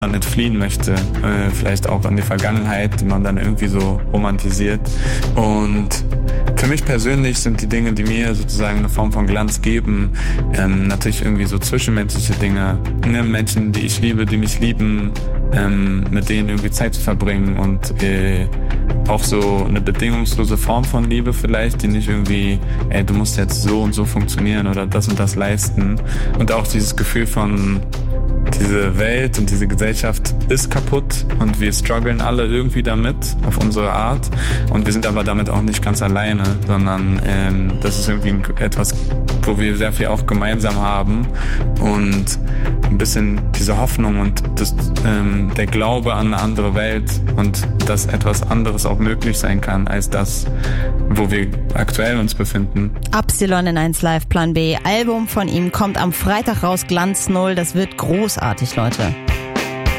man nicht fliehen möchte, vielleicht auch an die Vergangenheit, die man dann irgendwie so romantisiert. Und für mich persönlich sind die Dinge, die mir sozusagen eine Form von Glanz geben, natürlich irgendwie so zwischenmenschliche Dinge. Ne? Menschen, die ich liebe, die mich lieben, mit denen irgendwie Zeit zu verbringen und auch so eine bedingungslose Form von Liebe vielleicht, die nicht irgendwie, du musst jetzt so und so funktionieren oder das und das leisten. Und auch dieses Gefühl von, diese Welt und diese Gesellschaft ist kaputt und wir strugglen alle irgendwie damit auf unsere Art und wir sind aber damit auch nicht ganz alleine, sondern das ist irgendwie etwas, wo wir sehr viel auch gemeinsam haben und ein bisschen diese Hoffnung und der Glaube an eine andere Welt und dass etwas anderes auch möglich sein kann als das, wo wir aktuell uns befinden. Absilon in 1 Live Plan B. Album von ihm kommt am Freitag raus, Glanz 0. Das wird großartig, Leute.